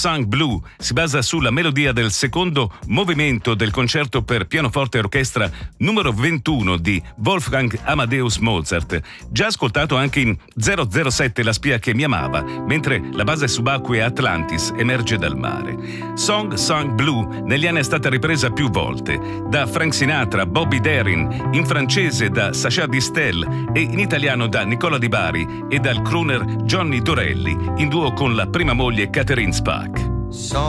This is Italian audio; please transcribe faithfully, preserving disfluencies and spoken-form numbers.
Sung Blue si basa sulla melodia del secondo movimento del concerto per pianoforte e orchestra numero ventuno di Wolfgang Amadeus Mozart, già ascoltato anche in zero zero sette La spia che mi amava, mentre la base subacquea Atlantis emerge dal mare. Song Sung Blue negli anni è stata ripresa più volte, da Frank Sinatra, Bobby Darin, in francese da Sacha Distel e in italiano da Nicola Di Bari e dal crooner Johnny Dorelli, in duo con la prima moglie Catherine Spaak.